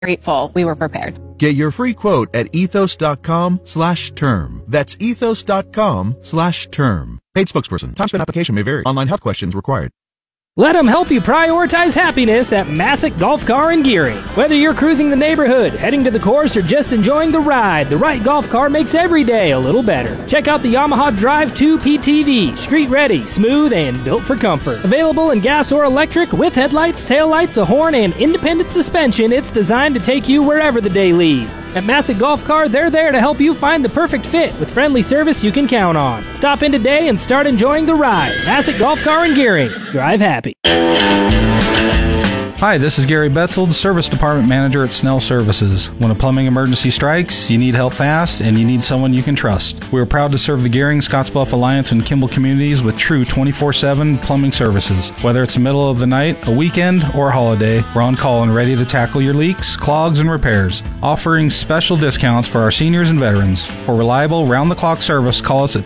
grateful we were prepared. Get your free quote at ethos.com/term. That's ethos.com/term. Paid spokesperson. Time spent application may vary. Online health questions required. Let them help you prioritize happiness at Massick Golf Car and Gearing. Whether you're cruising the neighborhood, heading to the course, or just enjoying the ride, the right golf car makes every day a little better. Check out the Yamaha Drive 2 PTV. Street ready, smooth, and built for comfort. Available in gas or electric, with headlights, taillights, a horn, and independent suspension, it's designed to take you wherever the day leads. At Massick Golf Car, they're there to help you find the perfect fit with friendly service you can count on. Stop in today and start enjoying the ride. Massick Golf Car and Gearing. Drive happy. Hi, this is Gary Betzold, Service Department Manager at Snell Services. When a plumbing emergency strikes, you need help fast, and you need someone you can trust. We are proud to serve the Gearing, Scottsbluff Alliance, and Kimball communities with true 24/7 plumbing services. Whether it's the middle of the night, a weekend, or a holiday, we're on call and ready to tackle your leaks, clogs, and repairs, offering special discounts for our seniors and veterans. For reliable, round-the-clock service, call us at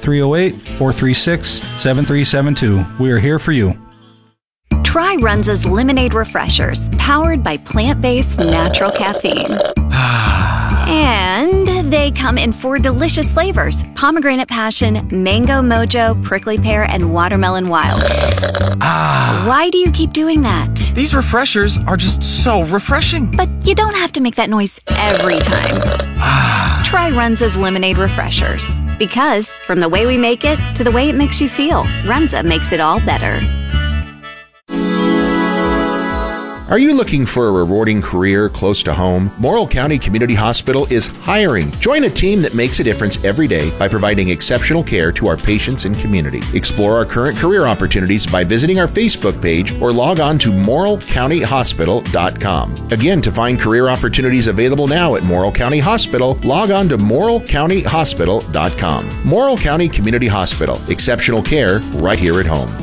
308-436-7372. We are here for you. Try Runza's Lemonade Refreshers, powered by plant-based natural caffeine. And they come in 4 delicious flavors: pomegranate passion, mango mojo, prickly pear, and watermelon wild. Why do you keep doing that? These refreshers are just so refreshing. But you don't have to make that noise every time. Try Runza's Lemonade Refreshers. Because from the way we make it to the way it makes you feel, Runza makes it all better. Are you looking for a rewarding career close to home? Morrill County Community Hospital is hiring. Join a team that makes a difference every day by providing exceptional care to our patients and community. Explore our current career opportunities by visiting our Facebook page or log on to morrillcountyhospital.com. Again, to find career opportunities available now at Morrill County Hospital, log on to morrillcountyhospital.com. Morrill County Community Hospital. Exceptional care right here at home.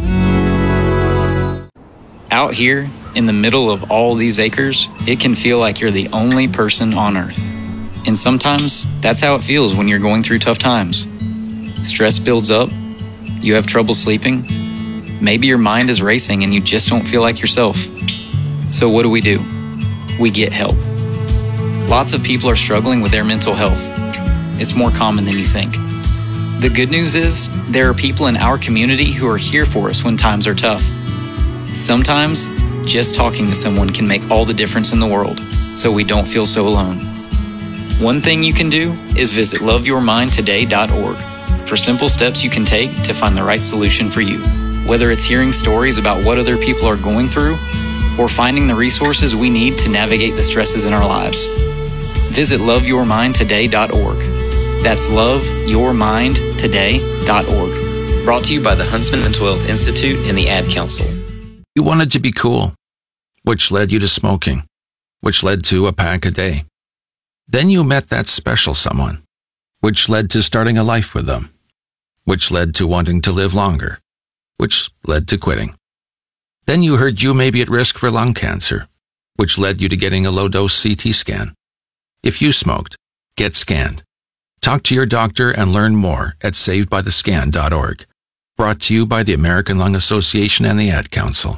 Out here, in the middle of all these acres, it can feel like you're the only person on Earth. And sometimes, that's how it feels when you're going through tough times. Stress builds up, you have trouble sleeping, maybe your mind is racing and you just don't feel like yourself. So what do? We get help. Lots of people are struggling with their mental health. It's more common than you think. The good news is, there are people in our community who are here for us when times are tough. Sometimes, just talking to someone can make all the difference in the world, so we don't feel so alone. One thing you can do is visit loveyourmindtoday.org for simple steps you can take to find the right solution for you. Whether it's hearing stories about what other people are going through, or finding the resources we need to navigate the stresses in our lives. Visit loveyourmindtoday.org. That's loveyourmindtoday.org. Brought to you by the Huntsman Mental Health Institute and the Ad Council. You wanted to be cool, which led you to smoking, which led to a pack a day. Then you met that special someone, which led to starting a life with them, which led to wanting to live longer, which led to quitting. Then you heard you may be at risk for lung cancer, which led you to getting a low-dose CT scan. If you smoked, get scanned. Talk to your doctor and learn more at savedbythescan.org. Brought to you by the American Lung Association and the Ad Council.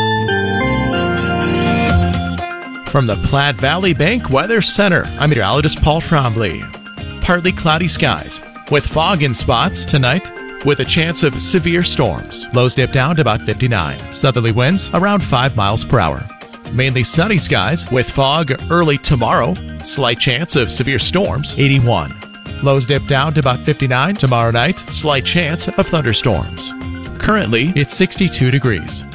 From the Platte Valley Bank Weather Center, I'm meteorologist Paul Trombley. Partly cloudy skies with fog in spots tonight with a chance of severe storms. Lows dip down to about 59. Southerly winds around 5 miles per hour. Mainly sunny skies with fog early tomorrow. Slight chance of severe storms, 81. Lows dip down to about 59 tomorrow night. Slight chance of thunderstorms. Currently, it's 62 degrees.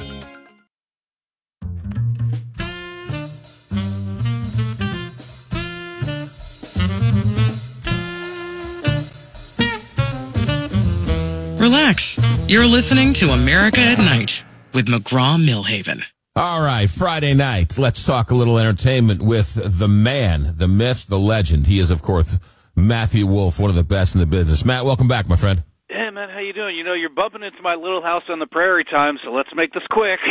Relax. You're listening to America at Night with McGraw-Millhaven. All right, Friday night. Let's talk a little entertainment with the man, the myth, the legend. He is, of course, Matthew Wolf, one of the best in the business. Matt, welcome back, my friend. Yeah, man, man. How you doing? You know, you're bumping into my Little House on the Prairie time, so let's make this quick.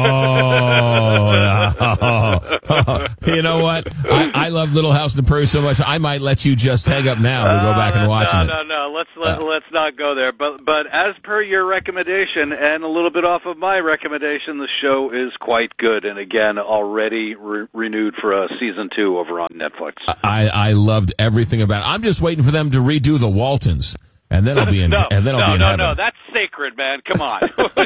You know what? I love Little House on the Prairie so much, I might let you just hang up now and go back and watch it. No. Let's not go there. But as per your recommendation, and a little bit off of my recommendation, the show is quite good. And again, already renewed for season 2 over on Netflix. I loved everything about it. I'm just waiting for them to redo the Waltons. And then I'll be in. No, heaven. that's sacred, man. Come on,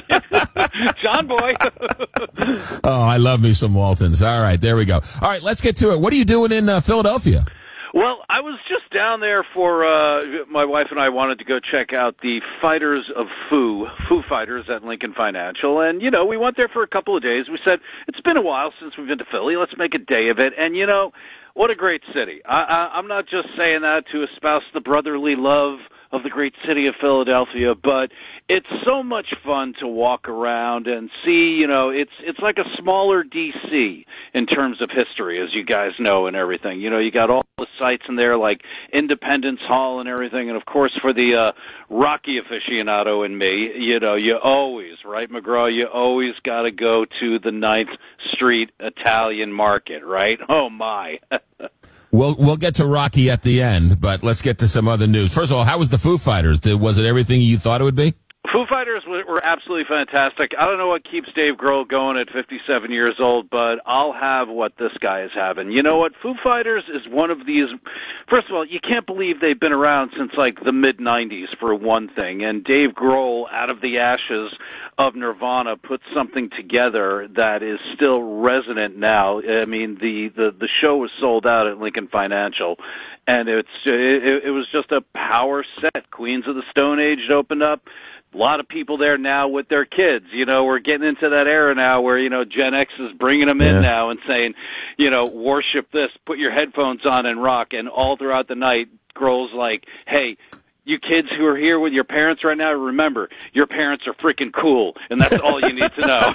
John Boy. Oh, I love me some Waltons. All right, there we go. All right, let's get to it. What are you doing in Philadelphia? Well, I was just down there for my wife and I wanted to go check out the Fighters of Foo Fighters at Lincoln Financial, and we went there for a couple of days. We said it's been a while since we've been to Philly. Let's make a day of it, and what a great city. I'm not just saying that to espouse the brotherly love of the great city of Philadelphia, but it's so much fun to walk around and see, it's like a smaller D.C. in terms of history, as you guys know, and everything. You got all the sites in there like Independence Hall and everything, and of course for the Rocky aficionado in me, you always, right, McGraw, you always got to go to the 9th Street Italian Market, right? Oh, my. We'll get to Rocky at the end, but let's get to some other news. First of all, how was the Foo Fighters? Was it everything you thought it would be? Foo Fighters were absolutely fantastic. I don't know what keeps Dave Grohl going at 57 years old, but I'll have what this guy is having. You know what? Foo Fighters is one of these. First of all, you can't believe they've been around since like the mid-'90s for one thing, and Dave Grohl, out of the ashes of Nirvana, put something together that is still resonant now. I mean, the show was sold out at Lincoln Financial, and it was just a power set. Queens of the Stone Age opened up. A lot of people there now with their kids. We're getting into that era now where, Gen X is bringing them in now and saying, worship this, put your headphones on and rock. And all throughout the night, Grohl's like, hey, you kids who are here with your parents right now, remember, your parents are freaking cool, and that's all you need to know.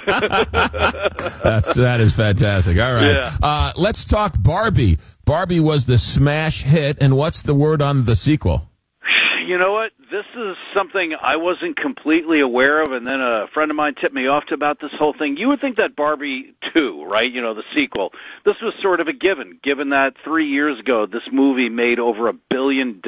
That is fantastic. All right. Yeah. Let's talk Barbie. Barbie was the smash hit, and what's the word on the sequel? You know what? This is something I wasn't completely aware of, and then a friend of mine tipped me off about this whole thing. You would think that Barbie 2, right, the sequel, this was sort of a given that 3 years ago this movie made over $1 billion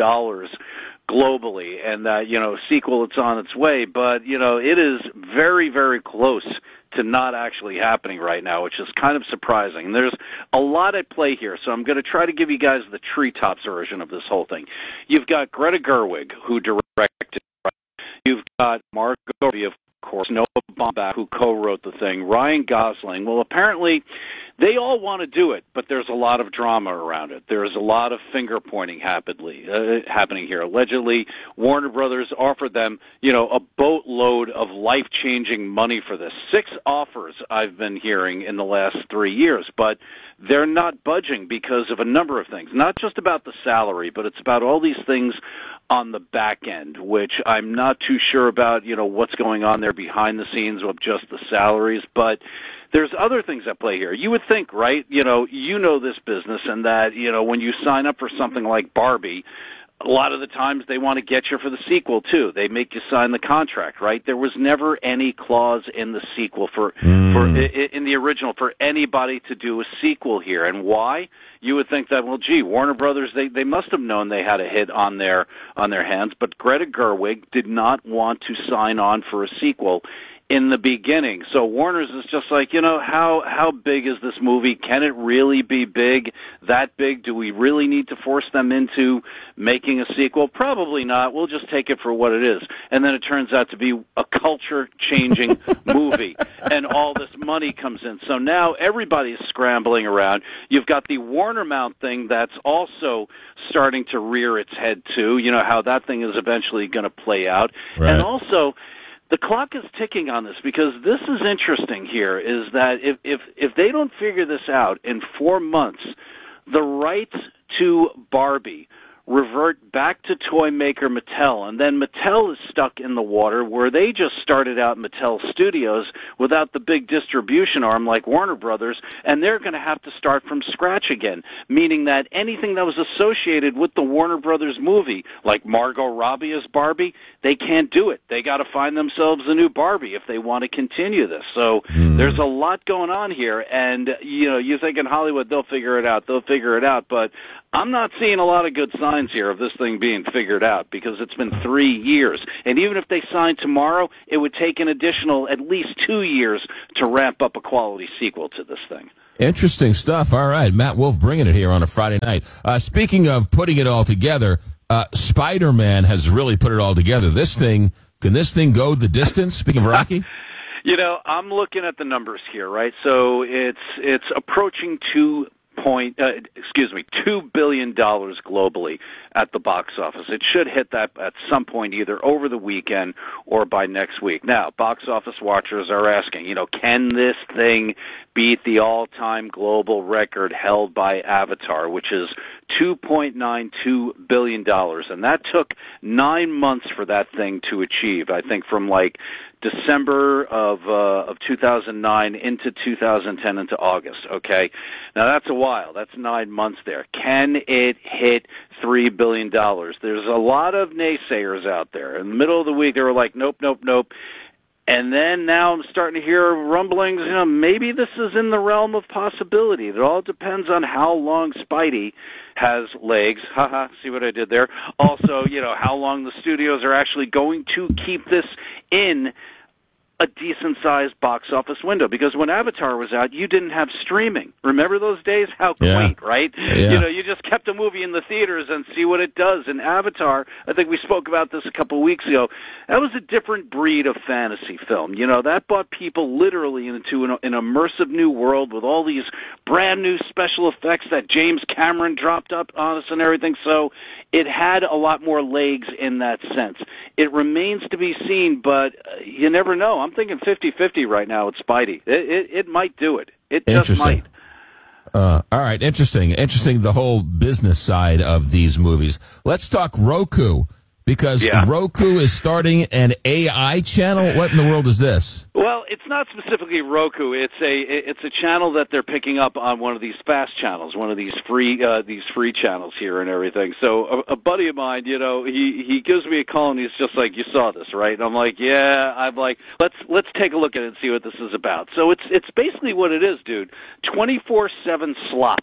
globally, and that, sequel, it's on its way, but, it is very, very close to not actually happening right now, which is kind of surprising. And there's a lot at play here, so I'm going to try to give you guys the treetops version of this whole thing. You've got Greta Gerwig, who directed, right? You've got Margot Robbie, of course, Noah Baumbach, who co-wrote the thing, Ryan Gosling. Well, apparently they all want to do it, but there's a lot of drama around it. There's a lot of finger-pointing happening here. Allegedly, Warner Brothers offered them, a boatload of life-changing money for this. 6 offers I've been hearing in the last 3 years, but they're not budging because of a number of things. Not just about the salary, but it's about all these things on the back end, which I'm not too sure about, what's going on there behind the scenes with just the salaries, but there's other things at play here. You would think, right, you know this business, and that, when you sign up for something like Barbie, a lot of the times they want to get you for the sequel, too. They make you sign the contract, right? There was never any clause in the sequel in the original for anybody to do a sequel here. And why? You would think that, well, gee, Warner Brothers, they must have known they had a hit on their hands, but Greta Gerwig did not want to sign on for a sequel in the beginning. So Warner's is just like, how big is this movie? Can it really be big? That big? Do we really need to force them into making a sequel? Probably not. We'll just take it for what it is. And then it turns out to be a culture-changing movie, and all this money comes in. So now everybody's scrambling around. You've got the Warner Mount thing that's also starting to rear its head, too. How that thing is eventually going to play out. Right. And also, the clock is ticking on this, because this is interesting here, is that if they don't figure this out in 4 months, the rights to Barbie revert back to toy maker Mattel, and then Mattel is stuck in the water where they just started out Mattel Studios without the big distribution arm like Warner Brothers, and they're going to have to start from scratch again, meaning that anything that was associated with the Warner Brothers movie, like Margot Robbie as Barbie, they can't do it. They got to find themselves a new Barbie if they want to continue this. So there's a lot going on here, and you think in Hollywood they'll figure it out, but I'm not seeing a lot of good signs here of this thing being figured out because it's been 3 years. And even if they sign tomorrow, it would take an additional at least 2 years to ramp up a quality sequel to this thing. Interesting stuff. All right. Matt Wolf bringing it here on a Friday night. Speaking of putting it all together, Spider-Man has really put it all together. Can this thing go the distance? Speaking of Rocky? I'm looking at the numbers here, right? So it's approaching $2 billion globally at the box office. It should hit that at some point either over the weekend or by next week. Now, box office watchers are asking, can this thing beat the all-time global record held by Avatar, which is $2.92 billion? And that took 9 months for that thing to achieve, I think, from December of 2009 into 2010 into August, okay? Now, that's a while. That's 9 months there. Can it hit $3 billion? There's a lot of naysayers out there. In the middle of the week, they were like, nope. And then now I'm starting to hear rumblings, maybe this is in the realm of possibility. It all depends on how long Spidey has legs. See what I did there? Also, how long the studios are actually going to keep this in a decent-sized box office window. Because when Avatar was out, you didn't have streaming. Remember those days? How quaint, right? Yeah. You just kept a movie in the theaters and see what it does. And Avatar, I think we spoke about this a couple of weeks ago, that was a different breed of fantasy film. That brought people literally into an immersive new world with all these brand-new special effects that James Cameron dropped up on us and everything. So it had a lot more legs in that sense. It remains to be seen, but you never know. I'm thinking 50-50 right now with Spidey. It might do it. It just might. All right, interesting, the whole business side of these movies. Let's talk Roku, because Roku is starting an AI channel. What in the world is this? Well, it's not specifically Roku. It's a channel that they're picking up on one of these fast channels, one of these free channels here and everything. So a buddy of mine, he gives me a call and he's just like, "You saw this, right?" And I'm like, "Yeah." I'm like, "Let's take a look at it and see what this is about." So it's basically what it is, dude. 24/7 slop.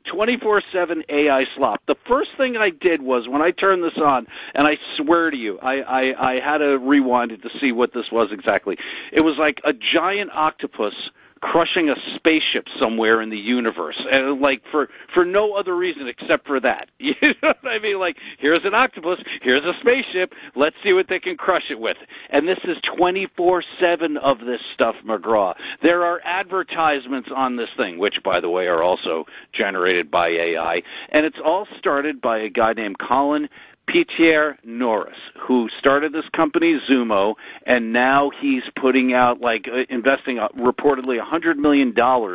24/7 AI slop. The first thing I did was when I turned this on, and I swear to you, I had to rewind it to see what this was exactly. It was like a giant octopus crushing a spaceship somewhere in the universe, and for no other reason except for that. You know what I mean? Here's an octopus, here's a spaceship, let's see what they can crush it with. And this is 24/7 of this stuff, McGraw. There are advertisements on this thing, which, by the way, are also generated by AI, and it's all started by a guy named Colin Pierre Norris, who started this company, Zumo, and now he's putting out, investing reportedly $100 million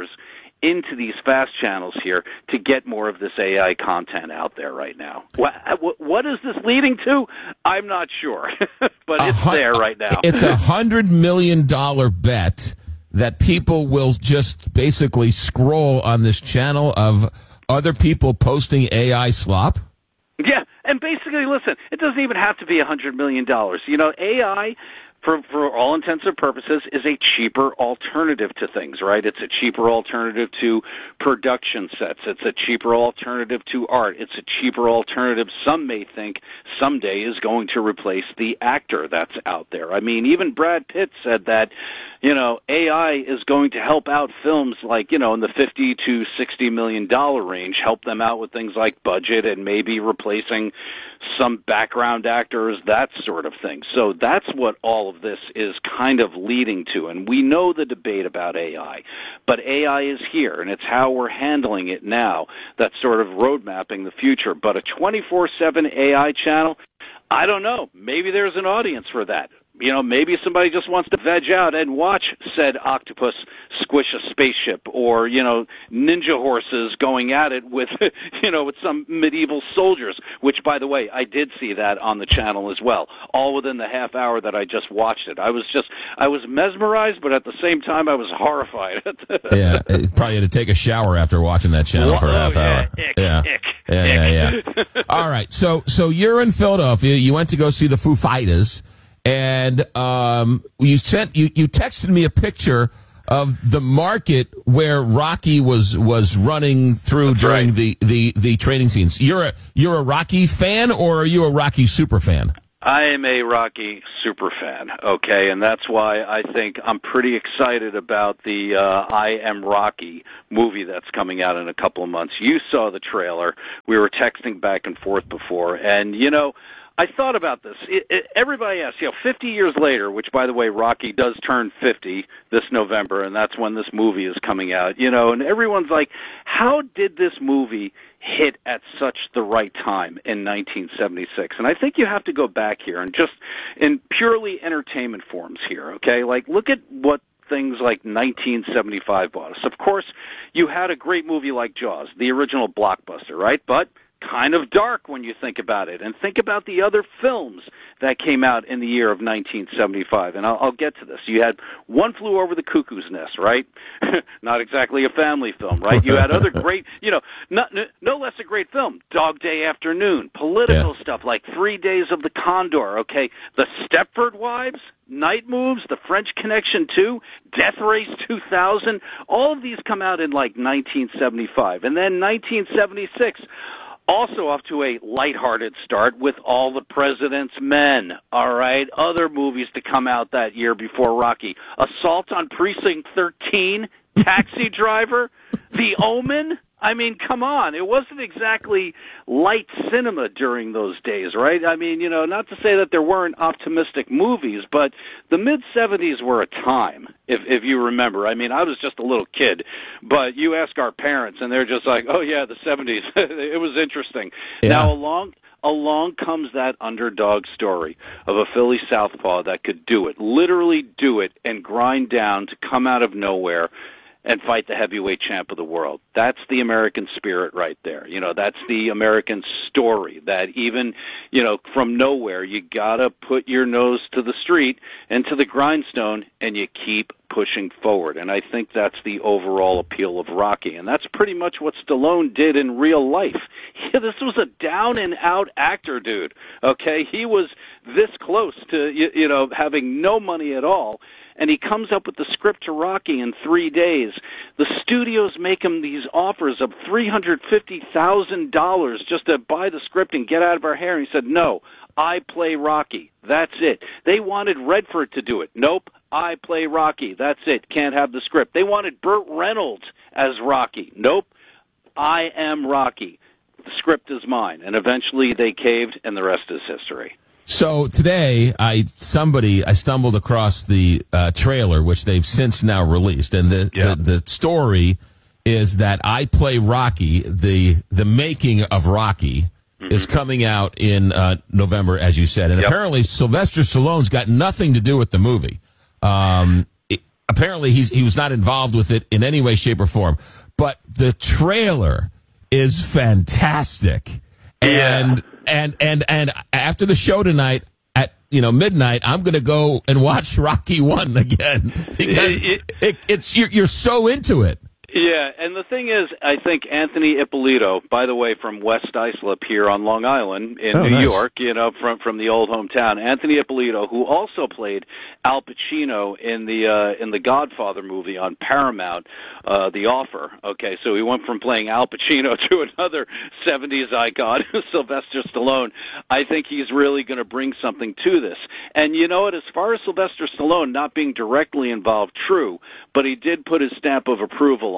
into these fast channels here to get more of this AI content out there right now. What is this leading to? I'm not sure, but it's there right now. It's $100 million bet that people will just basically scroll on this channel of other people posting AI slop? Yeah, and basically, listen, it doesn't even have to be $100 million. AI, for all intents and purposes, is a cheaper alternative to things, right? It's a cheaper alternative to production sets. It's a cheaper alternative to art. It's a cheaper alternative, some may think, someday is going to replace the actor that's out there. I mean, even Brad Pitt said that, AI is going to help out films in the $50 to $60 million range, help them out with things like budget and maybe replacing some background actors, that sort of thing. So that's what all of this is kind of leading to. And we know the debate about AI, but AI is here, and it's how we're handling it now that's sort of road mapping the future. But a 24/7 AI channel, I don't know. Maybe there's an audience for that. maybe somebody just wants to veg out and watch said octopus squish a spaceship, or, ninja horses going at it with, with some medieval soldiers, which, by the way, I did see that on the channel as well, all within the half hour that I just watched it. I was mesmerized, but at the same time, I was horrified. Yeah, probably had to take a shower after watching that channel for a half hour. Yeah. All right, so you're in Philadelphia. You went to go see the Foo Fighters, and you texted me a picture of the market where Rocky was running through during the training scenes. You're a Rocky fan, or are you a Rocky super fan? I am a Rocky super fan, okay, and that's why I think I'm pretty excited about the I Am Rocky movie that's coming out in a couple of months. You saw the trailer. We were texting back and forth before, and, I thought about this. Everybody asks, 50 years later, which, by the way, Rocky does turn 50 this November, and that's when this movie is coming out, and everyone's like, how did this movie hit at such the right time in 1976? And I think you have to go back here and just in purely entertainment forms here, okay? Like, look at what things like 1975 bought us. Of course, you had a great movie like Jaws, the original blockbuster, right? But kind of dark when you think about it. And think about the other films that came out in the year of 1975. And I'll get to this. You had One Flew Over the Cuckoo's Nest, right? Not exactly a family film, right? You had other great, no less a great film, Dog Day Afternoon, political stuff like 3 Days of the Condor, okay? The Stepford Wives, Night Moves, The French Connection 2, Death Race 2000, all of these come out in like 1975. And then 1976, also off to a lighthearted start with All the President's Men, all right? Other movies to come out that year before Rocky. Assault on Precinct 13, Taxi Driver, The Omen. I mean, come on. It wasn't exactly light cinema during those days, right? I mean, not to say that there weren't optimistic movies, but the mid-'70s were a time, if you remember. I mean, I was just a little kid, but you ask our parents, and they're just like, oh, yeah, the 70s. It was interesting. Yeah. Now, along comes that underdog story of a Philly southpaw that could do it, literally do it, and grind down to come out of nowhere and fight the heavyweight champ of the world. That's the American spirit right there. That's the American story, that even, from nowhere, you gotta put your nose to the street and to the grindstone, and you keep pushing forward. And I think that's the overall appeal of Rocky. And that's pretty much what Stallone did in real life. This was a down-and-out actor, dude, okay? He was this close to, having no money at all. And he comes up with the script to Rocky in 3 days. The studios make him these offers of $350,000 just to buy the script and get out of our hair. And he said, no, I play Rocky. That's it. They wanted Redford to do it. Nope, I play Rocky. That's it. Can't have the script. They wanted Burt Reynolds as Rocky. Nope, I am Rocky. The script is mine. And eventually they caved, and the rest is history. So today, I stumbled across the trailer, which they've since now released, and the story is that I Play Rocky, the making of Rocky, is coming out in November, as you said, and apparently Sylvester Stallone's got nothing to do with the movie. Apparently, he was not involved with it in any way, shape, or form. But the trailer is fantastic, and after the show tonight at midnight, I'm going to go and watch Rocky 1 again because you're so into it. Yeah, and the thing is, I think Anthony Ippolito, by the way, from West Islip here on Long Island in New York, from the old hometown, Anthony Ippolito, who also played Al Pacino in the Godfather movie on Paramount, The Offer. Okay, so he went from playing Al Pacino to another 70s icon, Sylvester Stallone. I think he's really going to bring something to this. And you know what, as far as Sylvester Stallone not being directly involved, true, but he did put his stamp of approval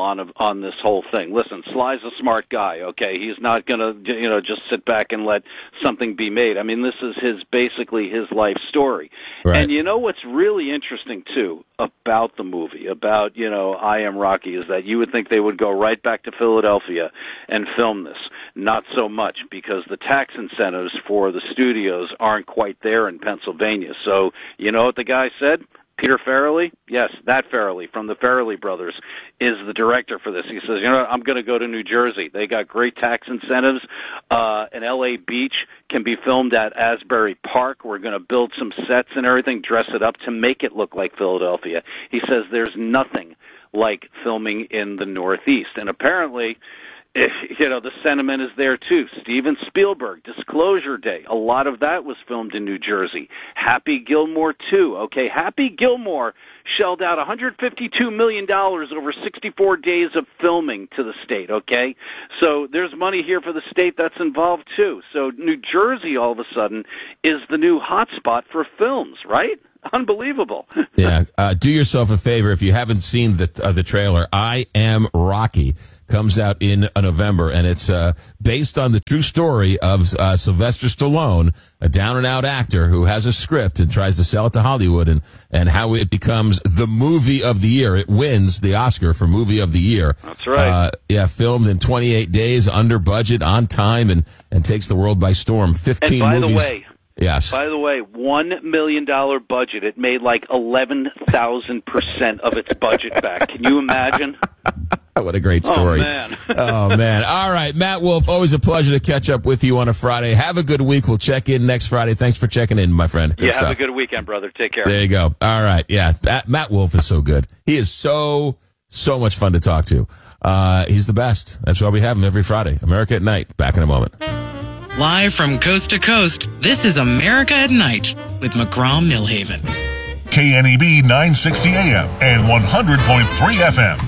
on this whole thing. Listen, Sly's a smart guy, okay? He's not going to, just sit back and let something be made. I mean, this is basically his life story. Right. And you know what's really interesting, too, about the movie, about, I Am Rocky, is that you would think they would go right back to Philadelphia and film this. Not so much, because the tax incentives for the studios aren't quite there in Pennsylvania. So, you know what the guy said? Peter Farrelly, yes, that Farrelly from the Farrelly brothers is the director for this. He says, I'm going to go to New Jersey. They got great tax incentives. An L.A. Beach can be filmed at Asbury Park. We're going to build some sets and everything, dress it up to make it look like Philadelphia. He says there's nothing like filming in the Northeast. And apparently, the sentiment is there, too. Steven Spielberg, Disclosure Day, a lot of that was filmed in New Jersey. Happy Gilmore, too. Okay, Happy Gilmore shelled out $152 million over 64 days of filming to the state, okay? So there's money here for the state that's involved, too. So New Jersey, all of a sudden, is the new hotspot for films, right? Unbelievable. Yeah. Do yourself a favor, if you haven't seen the trailer, I Am Rocky comes out in November, and it's based on the true story of Sylvester Stallone, a down-and-out actor who has a script and tries to sell it to Hollywood, and how it becomes the movie of the year. It wins the Oscar for movie of the year. That's right. Filmed in 28 days, under budget, on time, and takes the world by storm. 15 and by movies. The way, yes. By the way, $1 million budget. It made like 11,000% of its budget back. Can you imagine? What a great story. Oh, man. Oh, man. All right, Matt Wolf, always a pleasure to catch up with you on a Friday. Have a good week. We'll check in next Friday. Thanks for checking in, my friend. Good stuff. Have a good weekend, brother. Take care. There you go. All right. Yeah, Matt Wolf is so good. He is so much fun to talk to. He's the best. That's why we have him every Friday. America at Night. Back in a moment. Live from coast to coast, this is America at Night with McGraw-Millhaven. KNEB 960 AM and 100.3 FM.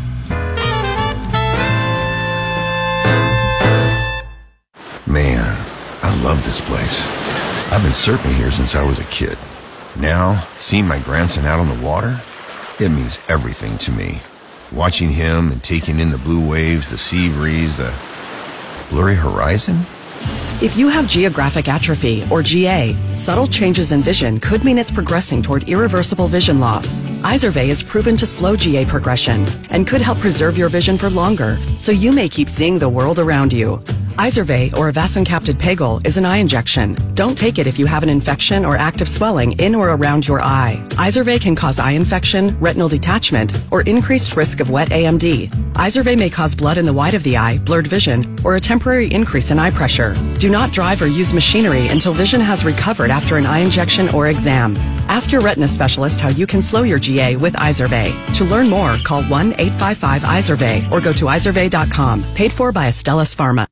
Man, I love this place. I've been surfing here since I was a kid. Now, seeing my grandson out on the water, it means everything to me. Watching him and taking in the blue waves, the sea breeze, the blurry horizon. If you have geographic atrophy, or GA, subtle changes in vision could mean it's progressing toward irreversible vision loss. Izervay is proven to slow GA progression and could help preserve your vision for longer, so you may keep seeing the world around you. Izervay, or avacincaptad pegol, is an eye injection. Don't take it if you have an infection or active swelling in or around your eye. Izervay can cause eye infection, retinal detachment, or increased risk of wet AMD. Izervay may cause blood in the white of the eye, blurred vision, or a temporary increase in eye pressure. Do not drive or use machinery until vision has recovered after an eye injection or exam. Ask your retina specialist how you can slow your GA with Izervay. To learn more, call 1-855-IZERVAY or go to izervay.com. Paid for by Astellas Pharma.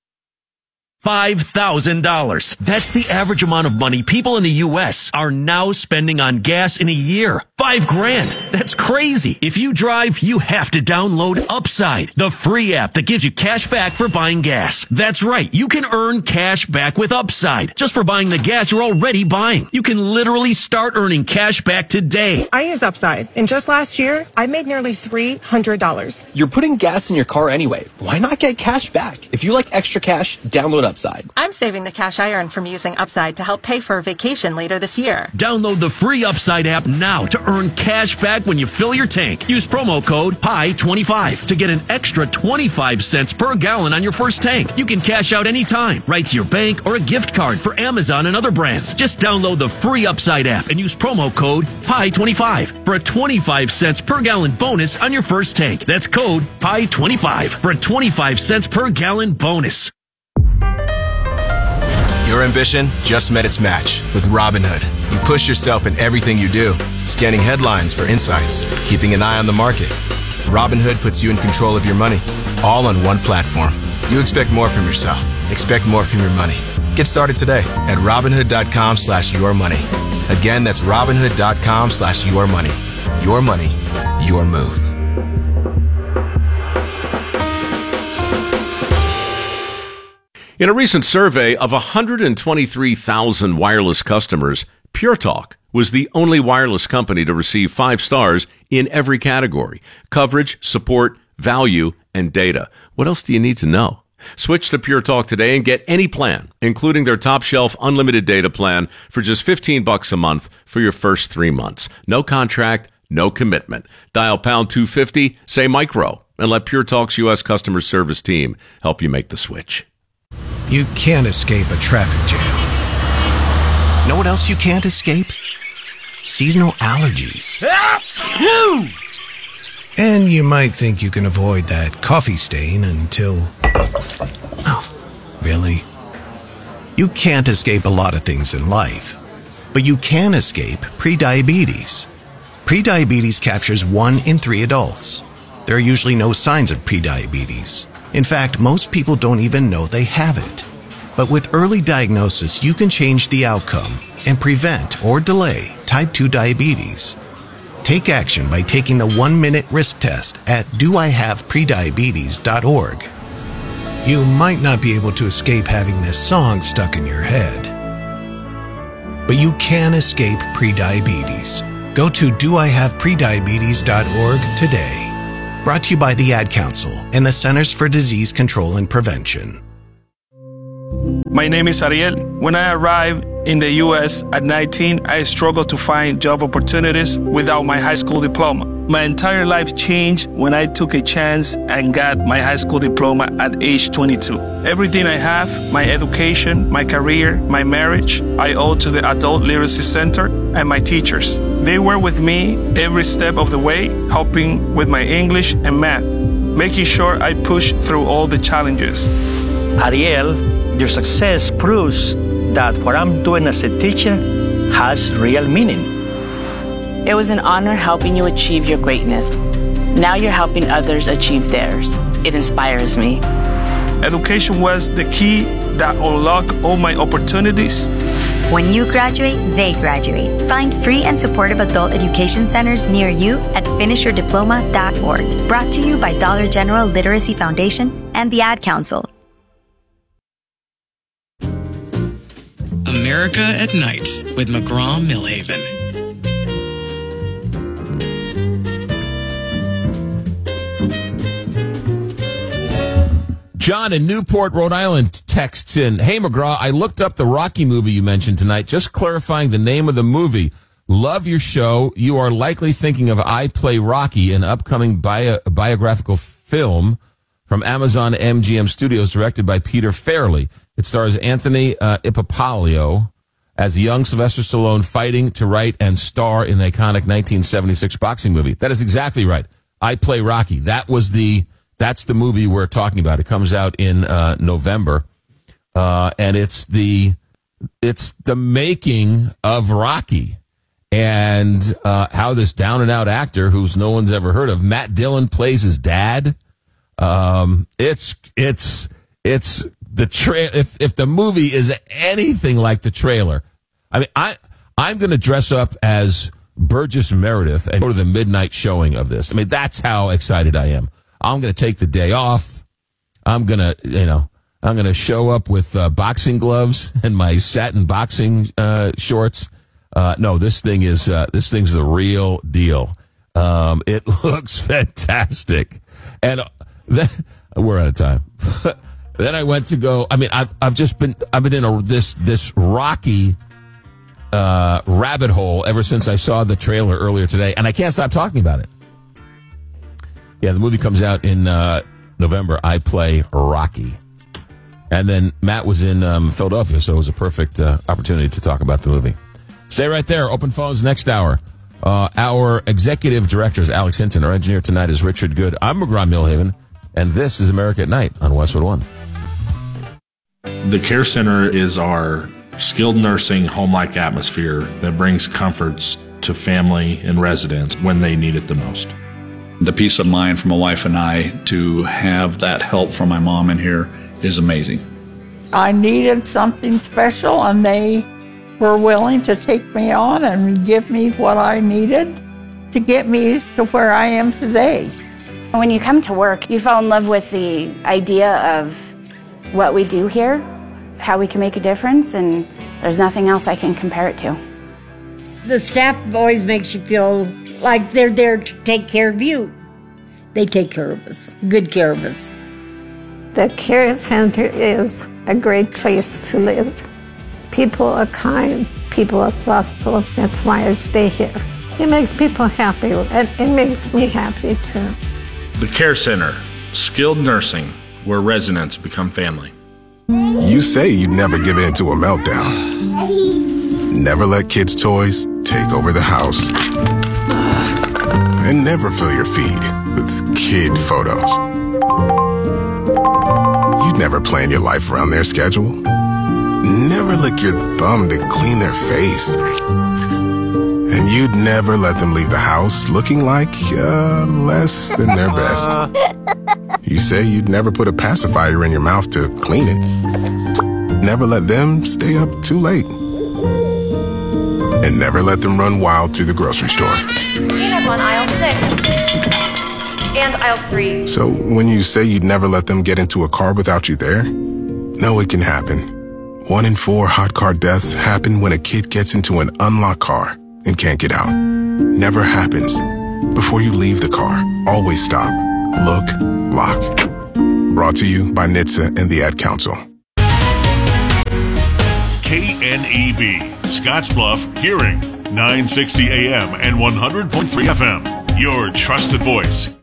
$5,000. That's the average amount of money people in the U.S. are now spending on gas in a year. $5,000. That's crazy. If you drive, you have to download Upside, the free app that gives you cash back for buying gas. That's right. You can earn cash back with Upside just for buying the gas you're already buying. You can literally start earning cash back today. I use Upside, and just last year, I made nearly $300. You're putting gas in your car anyway. Why not get cash back? If you like extra cash, download Upside. I'm saving the cash I earn from using Upside to help pay for a vacation later this year. Download the free Upside app now to earn cash back when you fill your tank. Use promo code PIE25 to get an extra 25 cents per gallon on your first tank. You can cash out anytime, right to your bank or a gift card for Amazon and other brands. Just download the free Upside app and use promo code PIE25 for a 25 cents per gallon bonus on your first tank. That's code PIE25 for a 25 cents per gallon bonus. Your ambition just met its match with Robinhood. You push yourself in everything you do, scanning headlines for insights, keeping an eye on the market. Robinhood puts you in control of your money, all on one platform. You expect more from yourself. Expect more from your money. Get started today at Robinhood.com/yourmoney. Again, that's Robinhood.com/yourmoney. Your money, your move. In a recent survey of 123,000 wireless customers, Pure Talk was the only wireless company to receive 5 stars in every category: coverage, support, value, and data. What else do you need to know? Switch to Pure Talk today and get any plan, including their top shelf unlimited data plan for just $15 a month for your first 3 months. No contract, no commitment. Dial pound 250, say micro, and let Pure Talk's U.S. customer service team help you make the switch. You can't escape a traffic jam. Know what else you can't escape? Seasonal allergies. And you might think you can avoid that coffee stain until... Oh, really? You can't escape a lot of things in life, but you can escape prediabetes. Prediabetes captures 1 in 3 adults. There are usually no signs of prediabetes. In fact, most people don't even know they have it. But with early diagnosis, you can change the outcome and prevent or delay type 2 diabetes. Take action by taking the 1-minute risk test at doihaveprediabetes.org. You might not be able to escape having this song stuck in your head, but you can escape prediabetes. Go to doihaveprediabetes.org today. Brought to you by the Ad Council and the Centers for Disease Control and Prevention. My name is Ariel. When I arrived in the U.S. at 19, I struggled to find job opportunities without my high school diploma. My entire life changed when I took a chance and got my high school diploma at age 22. Everything I have, my education, my career, my marriage, I owe to the Adult Literacy Center and my teachers. They were with me every step of the way, helping with my English and math, making sure I pushed through all the challenges. Ariel, your success proves that what I'm doing as a teacher has real meaning. It was an honor helping you achieve your greatness. Now you're helping others achieve theirs. It inspires me. Education was the key that unlocked all my opportunities. When you graduate, they graduate. Find free and supportive adult education centers near you at finishyourdiploma.org. Brought to you by Dollar General Literacy Foundation and the Ad Council. America at Night with McGraw-Millhaven. John in Newport, Rhode Island texts in, "Hey McGraw, I looked up the Rocky movie you mentioned tonight, just clarifying the name of the movie. Love your show. You are likely thinking of I Play Rocky, an upcoming biographical film from Amazon MGM Studios directed by Peter Farrelly. It stars Anthony Ippolito as young Sylvester Stallone fighting to write and star in the iconic 1976 boxing movie." That is exactly right. I Play Rocky. That's the movie we're talking about. It comes out in November, and it's the making of Rocky, and how this down and out actor, who's no one's ever heard of, Matt Dillon, plays his dad. It's the if the movie is anything like the trailer, I mean, I'm going to dress up as Burgess Meredith and go to the midnight showing of this. I mean, that's how excited I am. I'm going to take the day off. I'm going to show up with boxing gloves and my satin boxing shorts. No, this thing's the real deal. It looks fantastic. And then we're out of time. Then I went to go. I mean, I've been in this Rocky rabbit hole ever since I saw the trailer earlier today, and I can't stop talking about it. Yeah, the movie comes out in November. I Play Rocky. And then Matt was in Philadelphia, so it was a perfect opportunity to talk about the movie. Stay right there. Open phones next hour. Our executive director is Alex Hinton. Our engineer tonight is Richard Good. I'm McGraw-Millhaven, and this is America at Night on Westwood One. The Care Center is our skilled nursing, home-like atmosphere that brings comforts to family and residents when they need it the most. The peace of mind for my wife and I to have that help from my mom in here is amazing. I needed something special, and they were willing to take me on and give me what I needed to get me to where I am today. When you come to work, you fall in love with the idea of what we do here, how we can make a difference, and there's nothing else I can compare it to. The staff always makes you feel like they're there to take care of you. They take care of us, good care of us. The Care Center is a great place to live. People are kind, people are thoughtful. That's why I stay here. It makes people happy, and it makes me happy too. The Care Center, skilled nursing, where residents become family. You say you'd never give in to a meltdown. Never let kids' toys take over the house. And never fill your feed with kid photos. You'd never plan your life around their schedule. Never lick your thumb to clean their face. And you'd never let them leave the house looking like less than their best. You say you'd never put a pacifier in your mouth to clean it. Never let them stay up too late. And never let them run wild through the grocery store. We have on aisle 6 and aisle 3. So when you say you'd never let them get into a car without you there, no, it can happen. 1 in 4 hot car deaths happen when a kid gets into an unlocked car and can't get out. Never happens. Before you leave the car, always stop, look, lock. Brought to you by NHTSA and the Ad Council. KNEB, Scottsbluff, Hearing, 960 AM and 100.3 FM. Your trusted voice.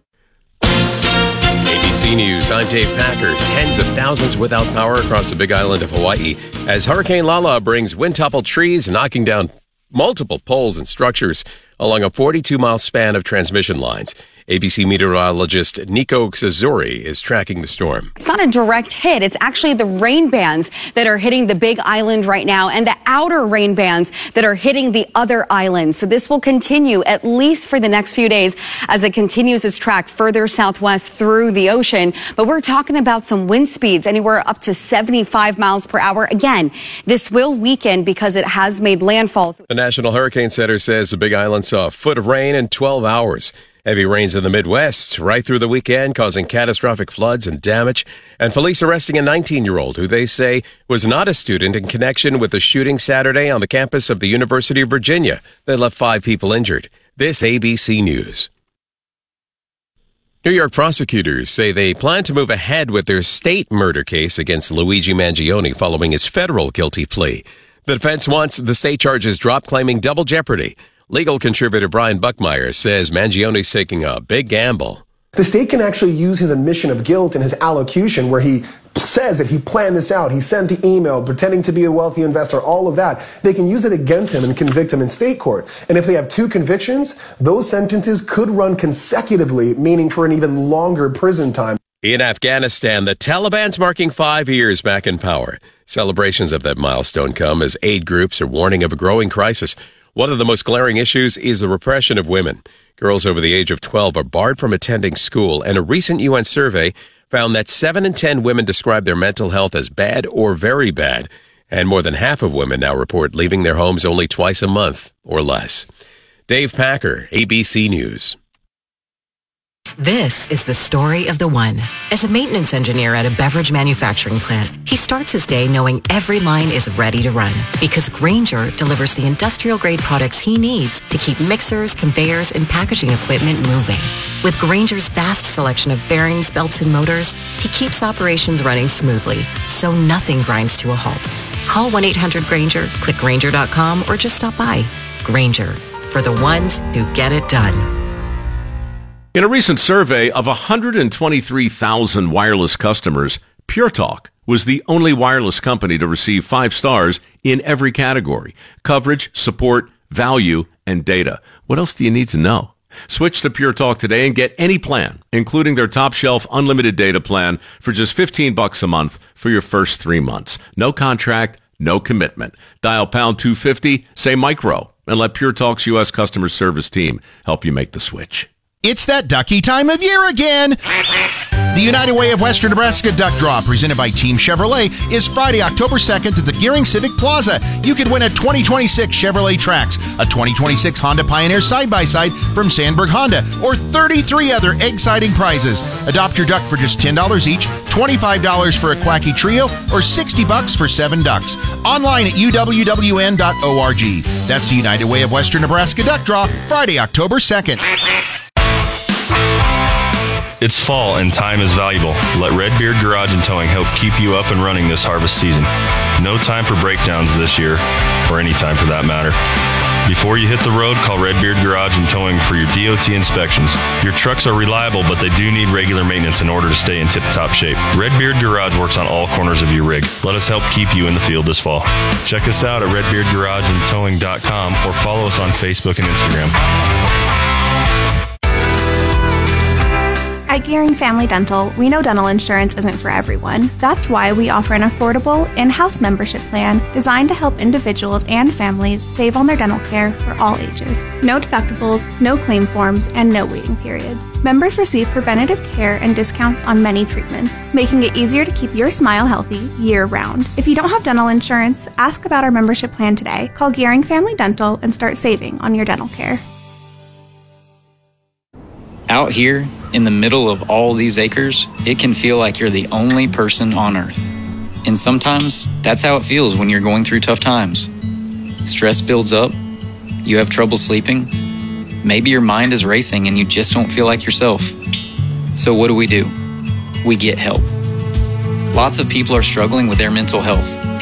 ABC News, I'm Dave Packer. Tens of thousands without power across the Big Island of Hawaii as Hurricane Lala brings wind-toppled trees, knocking down multiple poles and structures along a 42-mile span of transmission lines. ABC meteorologist Nico Xazuri is tracking the storm. It's not a direct hit. It's actually the rain bands that are hitting the Big Island right now and the outer rain bands that are hitting the other islands. So this will continue at least for the next few days as it continues its track further southwest through the ocean. But we're talking about some wind speeds anywhere up to 75 miles per hour. Again, this will weaken because it has made landfall. The National Hurricane Center says the Big Island saw a foot of rain in 12 hours. Heavy rains in the Midwest right through the weekend, causing catastrophic floods and damage, and police arresting a 19-year-old who they say was not a student in connection with the shooting Saturday on the campus of the University of Virginia that left 5 people injured. This ABC News. New York prosecutors say they plan to move ahead with their state murder case against Luigi Mangione following his federal guilty plea. The defense wants the state charges dropped, claiming double jeopardy. Legal contributor Brian Buckmeyer says Mangione's taking a big gamble. The state can actually use his admission of guilt in his allocution where he says that he planned this out, he sent the email, pretending to be a wealthy investor, all of that. They can use it against him and convict him in state court. And if they have 2 convictions, those sentences could run consecutively, meaning for an even longer prison time. In Afghanistan, the Taliban's marking 5 years back in power. Celebrations of that milestone come as aid groups are warning of a growing crisis. One of the most glaring issues is the repression of women. Girls over the age of 12 are barred from attending school, and a recent UN survey found that 7 in 10 women describe their mental health as bad or very bad, and more than half of women now report leaving their homes only twice a month or less. Dave Packer, ABC News. This is the story of the one. As a maintenance engineer at a beverage manufacturing plant, he starts his day knowing every line is ready to run because Grainger delivers the industrial-grade products he needs to keep mixers, conveyors, and packaging equipment moving. With Grainger's vast selection of bearings, belts, and motors, he keeps operations running smoothly, so nothing grinds to a halt. Call 1-800-GRAINGER, click Grainger.com, or just stop by. Grainger, for the ones who get it done. In a recent survey of 123,000 wireless customers, Pure Talk was the only wireless company to receive 5 stars in every category: coverage, support, value, and data. What else do you need to know? Switch to Pure Talk today and get any plan, including their top shelf unlimited data plan, for just $15 a month for your first 3 months. No contract, no commitment. Dial pound 250, say micro, and let Pure Talk's U.S. customer service team help you make the switch. It's that ducky time of year again. The United Way of Western Nebraska Duck Draw, presented by Team Chevrolet, is Friday, October 2nd at the Gearing Civic Plaza. You could win a 2026 Chevrolet Trax, a 2026 Honda Pioneer side-by-side from Sandberg Honda, or 33 other egg-siding prizes. Adopt your duck for just $10 each, $25 for a Quacky Trio, or $60 for 7 ducks. Online at uwwn.org. That's the United Way of Western Nebraska Duck Draw, Friday, October 2nd. It's fall and time is valuable. Let Redbeard Garage and Towing help keep you up and running this harvest season. No time for breakdowns this year, or any time for that matter. Before you hit the road, call Redbeard Garage and Towing for your DOT inspections. Your trucks are reliable, but they do need regular maintenance in order to stay in tip-top shape. Redbeard Garage works on all corners of your rig. Let us help keep you in the field this fall. Check us out at redbeardgarageandtowing.com or follow us on Facebook and Instagram. At Gearing Family Dental, we know dental insurance isn't for everyone. That's why we offer an affordable in-house membership plan designed to help individuals and families save on their dental care for all ages. No deductibles, no claim forms, and no waiting periods. Members receive preventative care and discounts on many treatments, making it easier to keep your smile healthy year-round. If you don't have dental insurance, ask about our membership plan today. Call Gearing Family Dental and start saving on your dental care. Out here, in the middle of all these acres, it can feel like you're the only person on Earth. And sometimes, that's how it feels when you're going through tough times. Stress builds up, you have trouble sleeping, maybe your mind is racing and you just don't feel like yourself. So what do? We get help. Lots of people are struggling with their mental health.